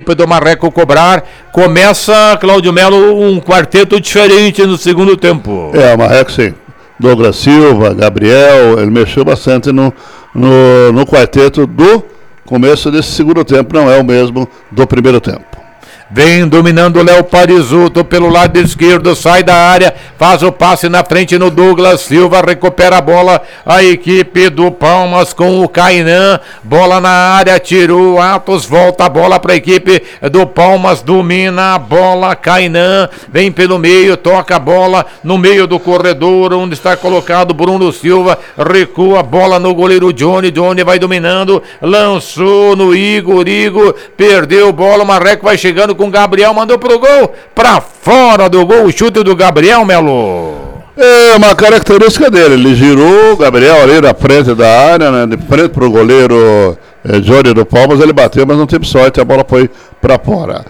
equipe do Marreco cobrar. Começa, Cláudio Melo, um quarteto diferente no segundo tempo. O Marreco sim. Douglas Silva, Gabriel, ele mexeu bastante no quarteto do começo desse segundo tempo, não é o mesmo do primeiro tempo. Vem dominando o Léo Parisotto pelo lado esquerdo, sai da área, faz o passe na frente no Douglas Silva, recupera a bola, a equipe do Palmas com o Kainan, bola na área, tirou o Atos, volta a bola para a equipe do Palmas, domina a bola, Kainan, vem pelo meio, toca a bola no meio do corredor, onde está colocado Bruno Silva, recua a bola no goleiro Johnny vai dominando, lançou no Igor, perdeu bola, o Marreco vai chegando com Gabriel, mandou pro gol, pra fora do gol, o chute do Gabriel, Melo. É uma característica dele, ele girou o Gabriel ali na frente da área, né, de frente pro goleiro Johnny do Palmas, ele bateu, mas não teve sorte, a bola foi pra fora.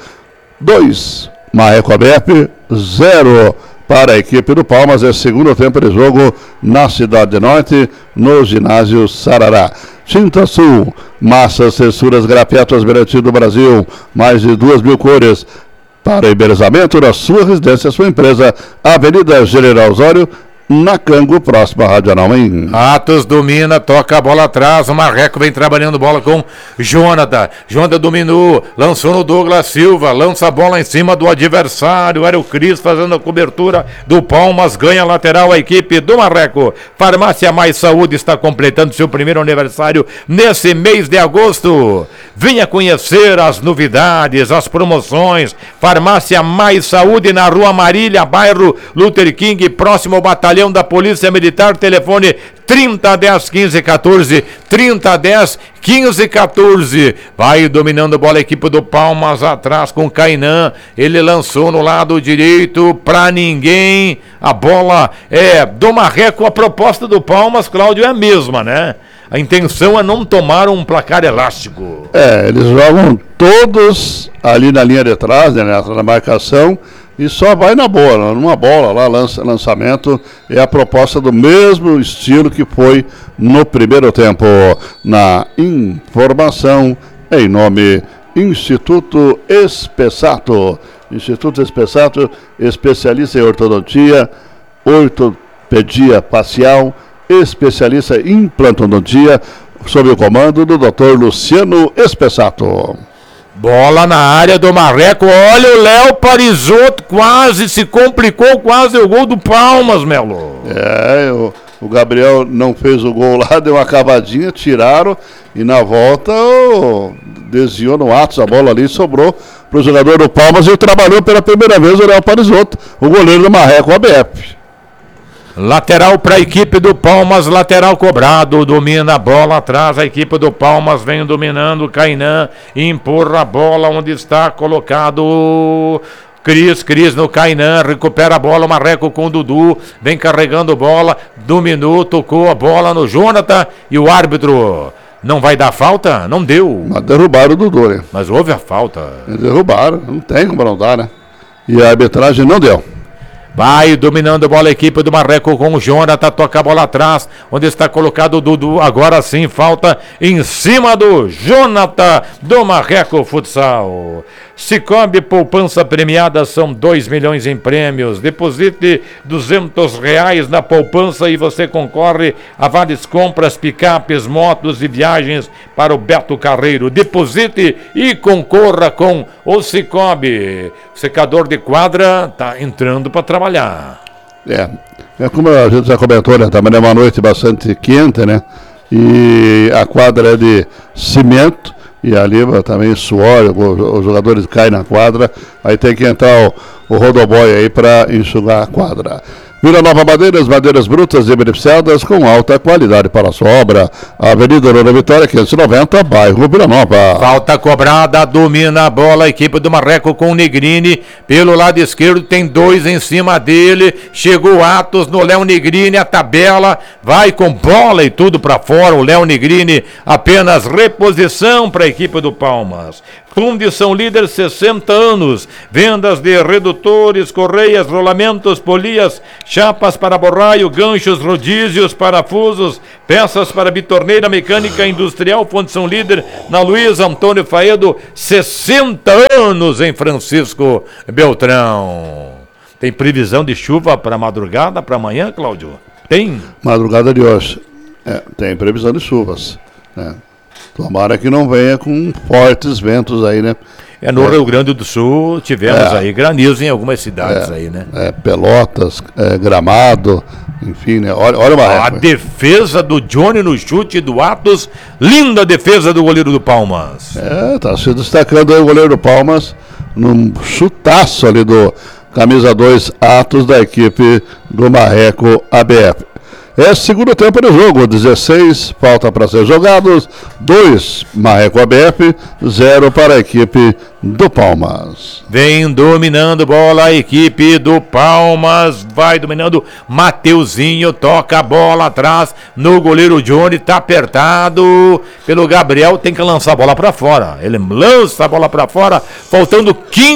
2, Marreco ABEP, 0 para a equipe do Palmas, é segundo tempo de jogo na Cidade de Norte, no ginásio Sarará. Tinta Sul, massas, texturas, grafiatas Berantil do Brasil, mais de 2.000 cores. Para o embelezamento da sua residência, sua empresa, Avenida General Osório, na Cango, próxima à Rádio Anauém. Atos domina, toca a bola atrás, o Marreco vem trabalhando bola com Jonathan dominou, lançou no Douglas Silva, lança a bola em cima do adversário, era o Cris fazendo a cobertura do Palmas, ganha lateral a equipe do Marreco. Farmácia Mais Saúde está completando seu primeiro aniversário nesse mês de agosto. Venha conhecer as novidades, as promoções. Farmácia Mais Saúde na Rua Marília, bairro Luther King, próximo ao batalhão da Polícia Militar, telefone 3010 1514, 3010 1514. Vai dominando bola a equipe do Palmas atrás com Kainan, ele lançou no lado direito pra ninguém, a bola é do Marreco. A proposta do Palmas, Cláudio, é a mesma, né? A intenção é não tomar um placar elástico. Eles jogam todos ali na linha de trás, né, na marcação, e só vai na bola, numa bola lá, lançamento, é a proposta do mesmo estilo que foi no primeiro tempo. Na informação, em nome Instituto Espessato. Instituto Espessato, especialista em ortodontia, ortopedia facial, especialista em implantodontia, sob o comando do Dr. Luciano Espessato. Bola na área do Marreco, olha o Léo Parisotto, quase se complicou, quase o gol do Palmas, Melo. O Gabriel não fez o gol lá, deu uma cavadinha, tiraram e na volta desviou no Atos, a bola ali sobrou para o jogador do Palmas e trabalhou pela primeira vez o Léo Parisotto, o goleiro do Marreco ABF. Lateral para a equipe do Palmas, lateral cobrado, domina a bola atrás, a equipe do Palmas vem dominando, Kainan empurra a bola onde está colocado Cris no Kainan, recupera a bola, o Marreco com o Dudu, vem carregando bola, dominou, tocou a bola no Jonathan e o árbitro não vai dar falta? Não deu. Mas derrubaram o Dudu, né? Mas houve a falta. Derrubaram, não tem como não dar, né? E a arbitragem não deu. Vai dominando a bola a equipe do Marreco com o Jonathan, toca a bola atrás, onde está colocado o Dudu, agora sim, falta em cima do Jonathan do Marreco Futsal. Cicobi poupança premiada, são 2 milhões em prêmios, deposite R$200 na poupança e você concorre a várias compras, picapes, motos e viagens para o Beto Carreiro. Deposite e concorra com o Cicobi. O secador de quadra está entrando para trabalhar. É como a gente já comentou, né? Também é uma noite bastante quente, né? E a quadra é de cimento. E ali também suor, os jogadores caem na quadra, aí tem que entrar o rodoboy aí para enxugar a quadra. Vila Nova madeiras brutas e beneficiadas com alta qualidade para a sua obra. Avenida Aurora Vitória, 590, bairro Vila Nova. Falta cobrada, domina a bola a equipe do Marreco com o Negrini. Pelo lado esquerdo tem 2 em cima dele. Chegou Atos no Léo Negrini, a tabela vai com bola e tudo para fora. O Léo Negrini, apenas reposição para a equipe do Palmas. Fundição Líder, 60 anos. Vendas de redutores, correias, rolamentos, polias, chapas para borraio, ganchos, rodízios, parafusos, peças para bitorneira mecânica industrial. Fundição Líder, na Luiz Antônio Faedo, 60 anos em Francisco Beltrão. Tem previsão de chuva para madrugada, para amanhã, Cláudio? Tem? Madrugada de hoje. Tem previsão de chuvas. Tomara que não venha com fortes ventos aí, né? No Rio Grande do Sul tivemos aí granizo em algumas cidades aí, né? Pelotas, Gramado, enfim, né? Olha uma A defesa do Johnny no chute do Atos, linda defesa do goleiro do Palmas. Tá se destacando aí o goleiro do Palmas num chutaço ali do camisa 2 Atos da equipe do Marreco ABF. Segundo tempo do jogo, 16 falta para ser jogados, 2 Marreco ABF, 0 para a equipe do Palmas. Vem dominando bola a equipe do Palmas, vai dominando, Mateuzinho toca a bola atrás no goleiro Johnny, tá apertado pelo Gabriel, tem que lançar a bola para fora, ele lança a bola para fora, faltando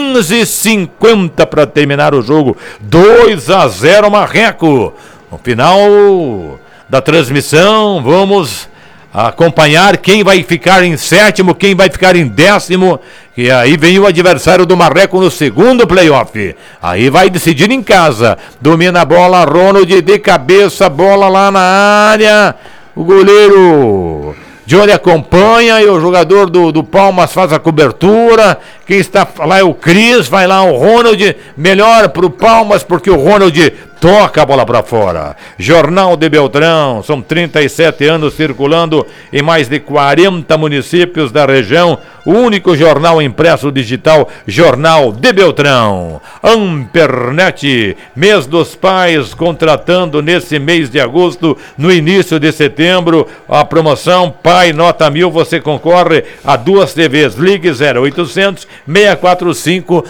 15:50 para terminar o jogo, 2-0 Marreco. No final da transmissão, vamos acompanhar quem vai ficar em sétimo, quem vai ficar em 10º, e aí vem o adversário do Marreco no segundo playoff. Aí vai decidir em casa. Domina a bola, Ronald de cabeça, bola lá na área. O goleiro Johnny acompanha e o jogador do Palmas faz a cobertura. Quem está lá é o Cris, vai lá o Ronald, melhor para o Palmas porque o Ronald toca a bola para fora. Jornal de Beltrão, são 37 anos circulando em mais de 40 municípios da região. O único jornal impresso digital, Jornal de Beltrão. Ampernet, mês dos pais, contratando nesse mês de agosto, no início de setembro, a promoção Pai Nota 1000, você concorre a 2 TVs. Ligue 0800 645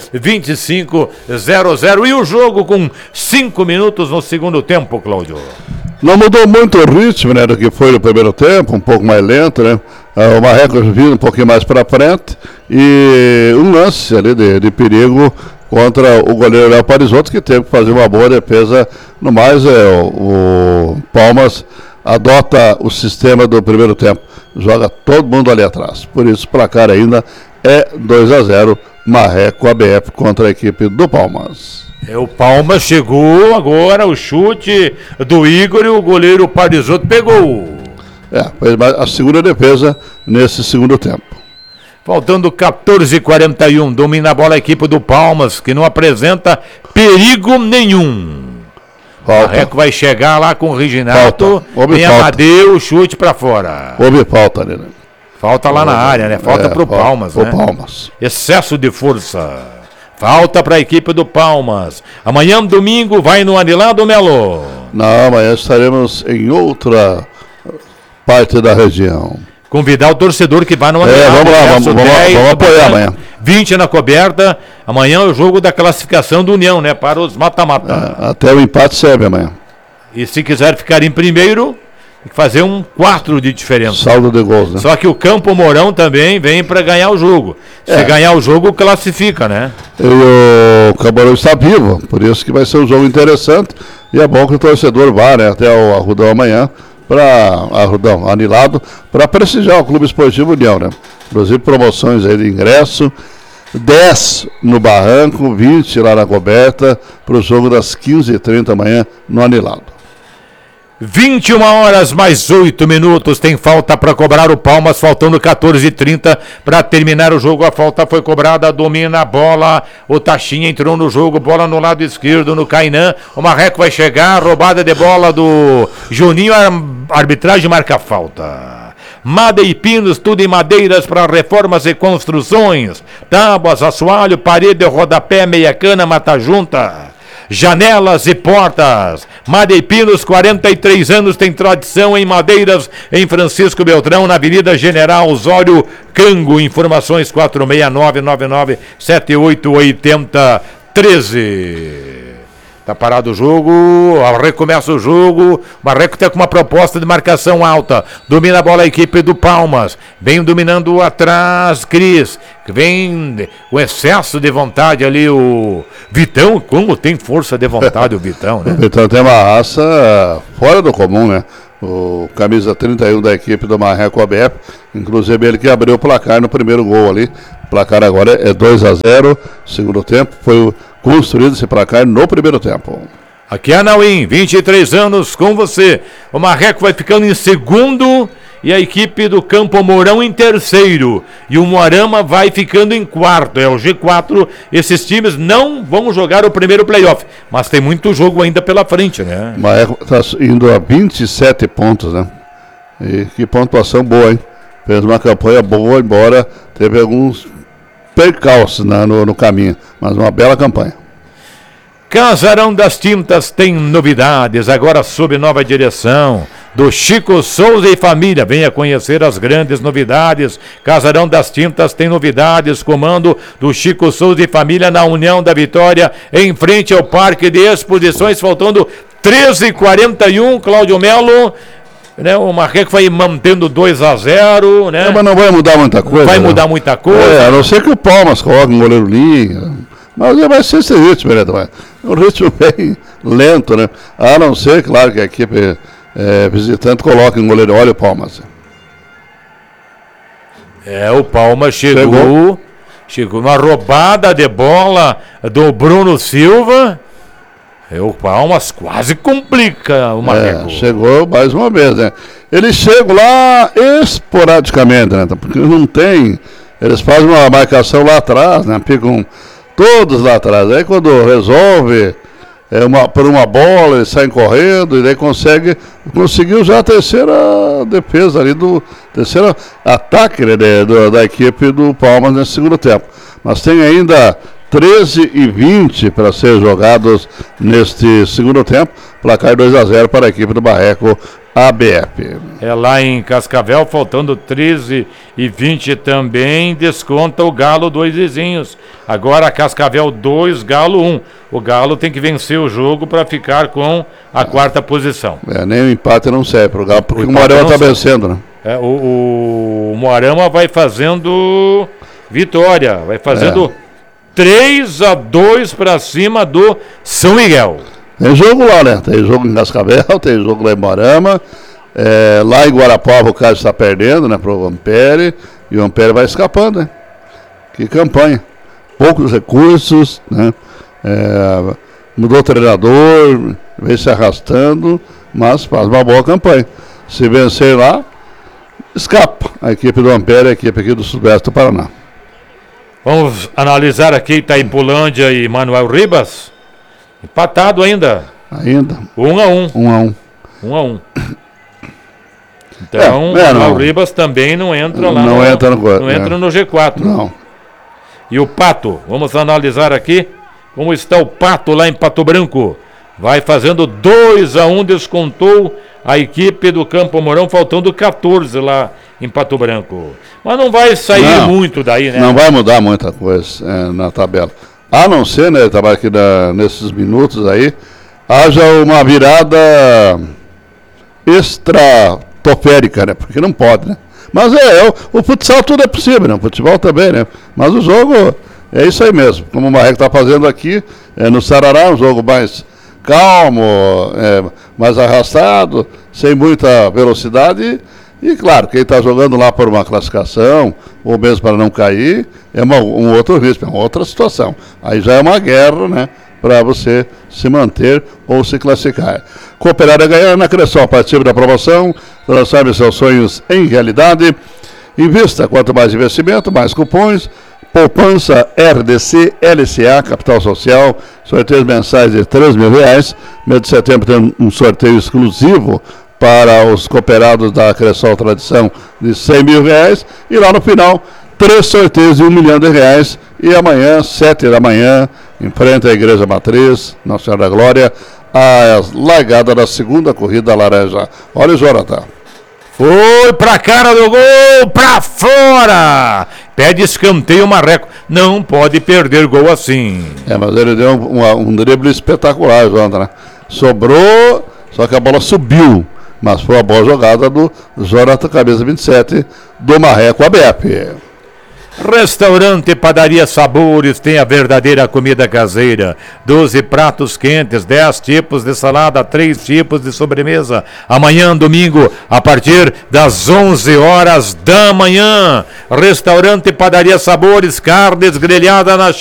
2500. E o jogo com 5 minutos no segundo tempo, Cláudio. Não mudou muito o ritmo, né, do que foi no primeiro tempo, um pouco mais lento, né? O Marreco vindo um pouquinho mais para frente e um lance ali de perigo contra o goleiro Léo Parisotto, que teve que fazer uma boa defesa. No mais, o Palmas adota o sistema do primeiro tempo, joga todo mundo ali atrás. Por isso, o placar ainda é 2-0, Marreco ABF contra a equipe do Palmas. O Palmas chegou agora, o chute do Igor e o goleiro Parisotto pegou. Foi a segunda defesa nesse segundo tempo. Faltando 14:41, domina a bola a equipe do Palmas, que não apresenta perigo nenhum. O Marreco vai chegar lá com o Reginato, vem Amadeu, chute pra fora. Houve falta ali, né? Falta lá na área, né? Falta pro Palmas, né? Palmas. Excesso de força. Falta para a equipe do Palmas. Amanhã, domingo, vai no Anilado, Melo? Não, amanhã estaremos em outra parte da região. Convidar o torcedor que vai no Anilado. Vamos lá, vamos apoiar amanhã. 20 na coberta. Amanhã é o jogo da classificação do União, né? Para os mata-mata. Até o empate serve amanhã. E se quiser ficar em primeiro, tem que fazer 4 de diferença. Saldo de gols, né? Só que o Campo Mourão também vem para ganhar o jogo. Se ganhar o jogo, classifica, né? E o Campo Mourão está vivo, por isso que vai ser um jogo interessante. E é bom que o torcedor vá, né, até o Arrudão amanhã, Anilado, para prestigiar o Clube Esportivo União, né? Inclusive promoções aí de ingresso, 10 no Barranco, 20 lá na coberta, para o jogo das 15h30 amanhã no Anilado. 21 horas mais 8 minutos, tem falta para cobrar o Palmas, faltando 14h30 para terminar o jogo. A falta foi cobrada, domina a bola, o Taxinha entrou no jogo, bola no lado esquerdo, no Cainã, o Marreco vai chegar, roubada de bola do Juninho, a arbitragem marca a falta. Madei Pinos, tudo em madeiras para reformas e construções, tábuas, assoalho, parede, rodapé, meia cana, mata junta. Janelas e portas. Madei Pinos, 43 anos, tem tradição em madeiras, em Francisco Beltrão, na Avenida General Osório Cango. Informações 469-99-7880-13. Tá parado o jogo, recomeça o jogo. O Marreco tá com uma proposta de marcação alta. Domina a bola a equipe do Palmas. Vem dominando atrás, Cris. Vem o excesso de vontade ali, o Vitão. Como tem força de vontade o Vitão, né? O Vitão tem uma raça fora do comum, né? O camisa 31 da equipe do Marreco ABF. Inclusive ele que abriu o placar no primeiro gol ali. O placar agora é 2-0. Segundo tempo foi construído esse placar no primeiro tempo. Aqui é a Nauim, 23 anos com você. O Marreco vai ficando em segundo e a equipe do Campo Mourão em terceiro. E o Moarama vai ficando em quarto. É o G4. Esses times não vão jogar o primeiro playoff. Mas tem muito jogo ainda pela frente, né? O Marreco está indo a 27 pontos, né? E que pontuação boa, hein? Fez uma campanha boa, embora teve alguns percalços no caminho, mas uma bela campanha. Casarão das Tintas tem novidades, agora sob nova direção do Chico Souza e família. Venha conhecer as grandes novidades. Casarão das Tintas tem novidades, comando do Chico Souza e família na União da Vitória, em frente ao Parque de Exposições, faltando 13h41, Cláudio Melo. Né, o Marreco vai mantendo 2-0, né? Mas não vai mudar muita coisa. Vai mudar muita coisa. A não ser que o Palmas coloque um goleiro linha. Mas vai ser esse ritmo, né, Tomás? Um ritmo bem lento, né? A não ser, claro, que a equipe visitante coloque um goleiro. Olha o Palmas. O Palmas chegou uma roubada de bola do Bruno Silva. O Palmas quase complica o Marreco. Chegou mais uma vez, né? Eles chegam lá esporadicamente, né? Porque não tem. Eles fazem uma marcação lá atrás, né? Ficam todos lá atrás. Aí quando resolve por uma bola, eles saem correndo e daí conseguiu já a terceira defesa ali, terceiro ataque, né, da equipe do Palmas nesse segundo tempo. Mas tem ainda 13h20 para ser jogados neste segundo tempo. Placar 2-0 para a equipe do Marreco ABF. É lá em Cascavel, faltando 13h20 também, desconta o Galo 2 vizinhos. Agora Cascavel 2, Galo 1. O Galo tem que vencer o jogo para ficar com a quarta posição. Nem o empate não serve para o Galo, porque o Moarama está vencendo, né? O Moarama vai fazendo vitória, vai fazendo 3-2 para cima do São Miguel. Tem jogo lá, né? Tem jogo em Cascavel, tem jogo lá em Moarama. Lá em Guarapuava o Cássio está perdendo, né? Pro Ampere. E o Ampere vai escapando, né? Que campanha. Poucos recursos, né? Mudou o treinador, vem se arrastando, mas faz uma boa campanha. Se vencer lá, escapa a equipe do Ampere, a equipe aqui do Sudeste do Paraná. Vamos analisar aqui Itaipulândia e Manuel Ribas. Empatado ainda. 1-1. 1-1. Então, Manuel Ribas também não entra lá. Não entra no G4. Não. E o Pato, vamos analisar aqui como está o Pato lá em Pato Branco. Vai fazendo 2-1, descontou a equipe do Campo Mourão, faltando 14 lá em Pato Branco. Mas não vai sair muito daí, né? Não vai mudar muita coisa na tabela. A não ser, né, estava aqui nesses minutos aí, haja uma virada estratosférica, né? Porque não pode, né? Mas o futsal tudo é possível, né? O futebol também, né? Mas o jogo é isso aí mesmo. Como o Marreco está fazendo aqui, no Sarará, um jogo mais calmo, mais arrastado, sem muita velocidade. E claro, quem está jogando lá por uma classificação, ou mesmo para não cair, é um outro risco, é uma outra situação. Aí já é uma guerra, né? Para você se manter ou se classificar. Cooperar é ganhar na Cressol. Participe da promoção, transforme seus sonhos em realidade. Invista, quanto mais investimento, mais cupons. Poupança RDC, LCA, Capital Social, sorteios mensais de R$3 mil. Mês de setembro tem um sorteio exclusivo para os cooperados da Cressol Tradição de R$100 mil. E lá no final, 3 sorteios de R$1 milhão. E amanhã, 7 da manhã, em frente à Igreja Matriz, Nossa Senhora da Glória, a largada da segunda corrida laranja. Olha o Jonathan. Foi pra cara do gol, pra fora! Pede escanteio Marreco. não pode perder gol assim. Mas ele deu um drible espetacular, Jonathan, né? Sobrou, só que a bola subiu. Mas foi a boa jogada do Jonathan, camisa 27, do Marreco ABEP. Restaurante Padaria Sabores tem a verdadeira comida caseira. 12 pratos quentes, 10 tipos de salada, 3 tipos de sobremesa. Amanhã, domingo, a partir das 11 horas da manhã. Restaurante Padaria Sabores, carnes grelhadas na